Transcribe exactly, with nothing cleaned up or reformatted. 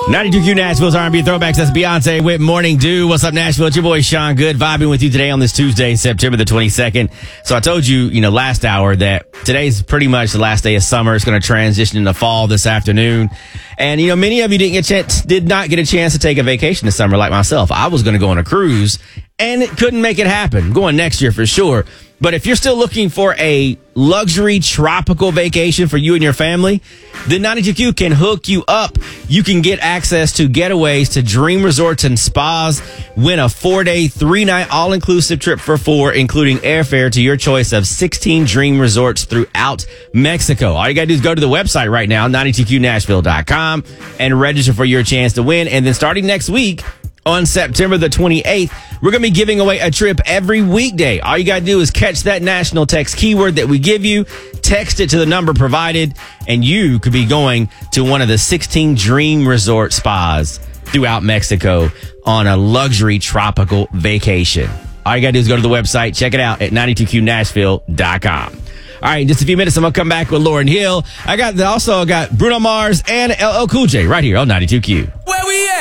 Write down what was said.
ninety-two Q Nashville's R and B Throwbacks. That's Beyonce with Morning Dew. What's up, Nashville? It's your boy, Sean Good, vibing with you today on this Tuesday, September the twenty-second. So I told you, you know, last hour that today's pretty much the last day of summer. It's going to transition into fall this afternoon. And, you know, many of you didn't get a chance, did not get a chance to take a vacation this summer like myself. I was going to go on a cruise and it couldn't make it happen. I'm going next year for sure. But if you're still looking for a luxury tropical vacation for you and your family, then ninety-two Q can hook you up. You can get access to getaways to dream resorts and spas. Win a four-day, three-night all-inclusive trip for four, including airfare to your choice of sixteen dream resorts throughout Mexico. All you got to do is go to the website right now, ninety-two Q nashville dot com, and register for your chance to win. And then starting next week, on September the twenty-eighth, we're going to be giving away a trip every weekday. All you got to do is catch that national text keyword that we give you, text it to the number provided, and you could be going to one of the sixteen dream resort spas throughout Mexico on a luxury tropical vacation. All you got to do is go to the website, check it out at ninety-two Q nashville dot com. All right, in just a few minutes, I'm going to come back with Lauryn Hill. I got also got Bruno Mars and L L Cool J right here on ninety-two Q. Where we at?